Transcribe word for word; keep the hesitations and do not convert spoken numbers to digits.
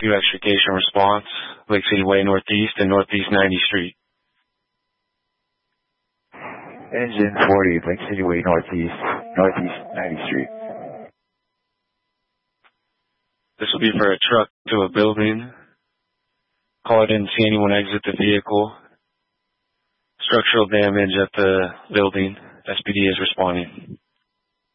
Rescue Extrication Response, Lake City Way Northeast and Northeast ninetieth Street. Engine forty, Lake City Way Northeast, Northeast ninetieth Street. This will be for a truck to a building. Call it in, see anyone exit the vehicle. Structural damage at the building. S P D is responding.